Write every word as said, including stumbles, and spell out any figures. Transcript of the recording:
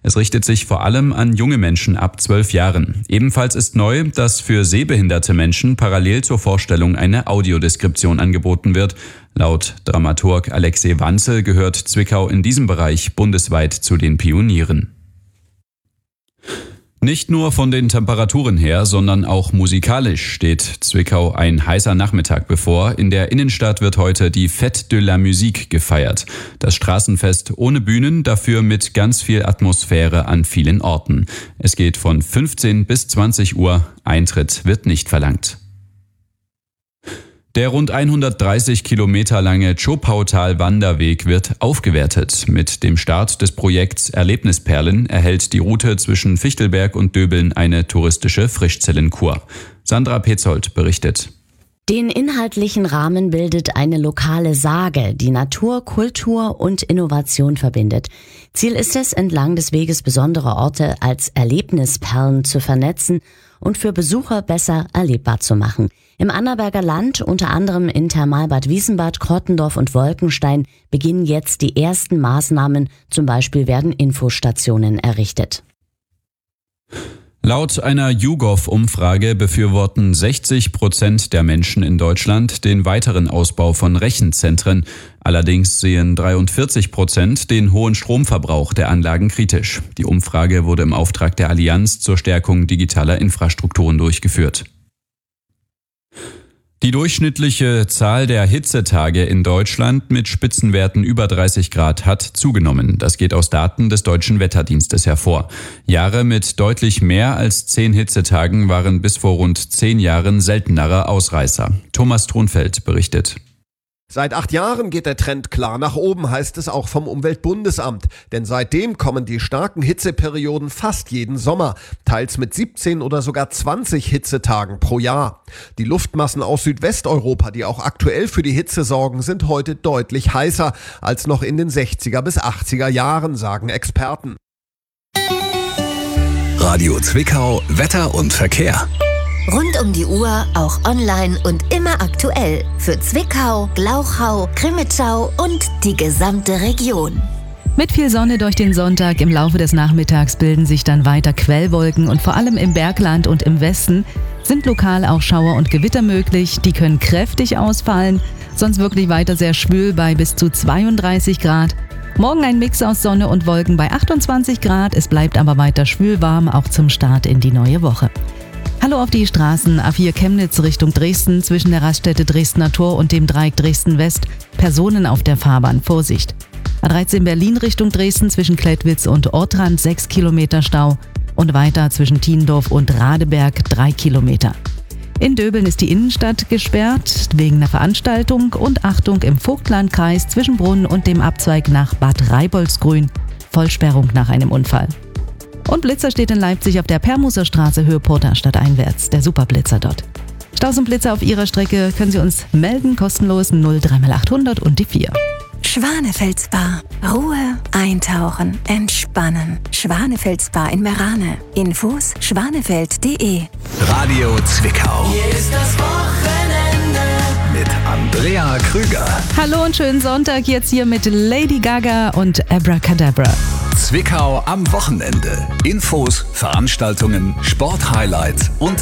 Es richtet sich vor allem an junge Menschen ab zwölf Jahren. Ebenfalls ist neu, dass für sehbehinderte Menschen parallel zur Vorstellung eine Audiodeskription angeboten wird. Laut Dramaturg Alexej Wanzel gehört Zwickau in diesem Bereich bundesweit zu den Pionieren. Nicht nur von den Temperaturen her, sondern auch musikalisch steht Zwickau ein heißer Nachmittag bevor. In der Innenstadt wird heute die Fête de la Musique gefeiert. Das Straßenfest ohne Bühnen, dafür mit ganz viel Atmosphäre an vielen Orten. Es geht von fünfzehn bis zwanzig Uhr. Eintritt wird nicht verlangt. Der rund hundertdreißig Kilometer lange Zschopautal-Wanderweg wird aufgewertet. Mit dem Start des Projekts Erlebnisperlen erhält die Route zwischen Fichtelberg und Döbeln eine touristische Frischzellenkur. Sandra Petzold berichtet. Den inhaltlichen Rahmen bildet eine lokale Sage, die Natur, Kultur und Innovation verbindet. Ziel ist es, entlang des Weges besondere Orte als Erlebnisperlen zu vernetzen und für Besucher besser erlebbar zu machen. Im Annaberger Land, unter anderem in Thermalbad Wiesenbad, Krottendorf und Wolkenstein, beginnen jetzt die ersten Maßnahmen. Zum Beispiel werden Infostationen errichtet. Laut einer YouGov-Umfrage befürworten sechzig Prozent der Menschen in Deutschland den weiteren Ausbau von Rechenzentren. Allerdings sehen dreiundvierzig Prozent den hohen Stromverbrauch der Anlagen kritisch. Die Umfrage wurde im Auftrag der Allianz zur Stärkung digitaler Infrastrukturen durchgeführt. Die durchschnittliche Zahl der Hitzetage in Deutschland mit Spitzenwerten über dreißig Grad hat zugenommen. Das geht aus Daten des Deutschen Wetterdienstes hervor. Jahre mit deutlich mehr als zehn Hitzetagen waren bis vor rund zehn Jahren seltenere Ausreißer. Thomas Thronfeld berichtet. Seit acht Jahren geht der Trend klar nach oben, heißt es auch vom Umweltbundesamt. Denn seitdem kommen die starken Hitzeperioden fast jeden Sommer, teils mit siebzehn oder sogar zwanzig Hitzetagen pro Jahr. Die Luftmassen aus Südwesteuropa, die auch aktuell für die Hitze sorgen, sind heute deutlich heißer als noch in den sechziger bis achtziger Jahren, sagen Experten. Radio Zwickau, Wetter und Verkehr. Rund um die Uhr, auch online und immer aktuell. Für Zwickau, Glauchau, Crimmitschau und die gesamte Region. Mit viel Sonne durch den Sonntag im Laufe des Nachmittags bilden sich dann weiter Quellwolken und vor allem im Bergland und im Westen sind lokal auch Schauer und Gewitter möglich. Die können kräftig ausfallen, sonst wirklich weiter sehr schwül bei bis zu zweiunddreißig Grad. Morgen ein Mix aus Sonne und Wolken bei achtundzwanzig Grad. Es bleibt aber weiter schwülwarm, auch zum Start in die neue Woche. Hallo auf die Straßen. A vier Chemnitz Richtung Dresden zwischen der Raststätte Dresdner Tor und dem Dreieck Dresden West. Personen auf der Fahrbahn, Vorsicht. A dreizehn Berlin Richtung Dresden zwischen Klettwitz und Ortrand sechs Kilometer Stau und weiter zwischen Tiendorf und Radeberg drei Kilometer. In Döbeln ist die Innenstadt gesperrt wegen einer Veranstaltung und Achtung im Vogtlandkreis zwischen Brunn und dem Abzweig nach Bad Reiboldsgrün. Vollsperrung nach einem Unfall. Und Blitzer steht in Leipzig auf der Permuser Straße Höhe Porterstadt einwärts, der Superblitzer dort. Staus und Blitzer auf Ihrer Strecke können Sie uns melden, kostenlos null drei mal achthundert und die vier. Schwanefeld Spa. Ruhe, eintauchen, entspannen. Schwanefeld Spa in Merane. Infos schwanefeld punkt de. Radio Zwickau. Hier ist das Wochenende mit Andrea Krüger. Hallo und schönen Sonntag jetzt hier mit Lady Gaga und Abracadabra. Zwickau am Wochenende. Infos, Veranstaltungen, Sporthighlights und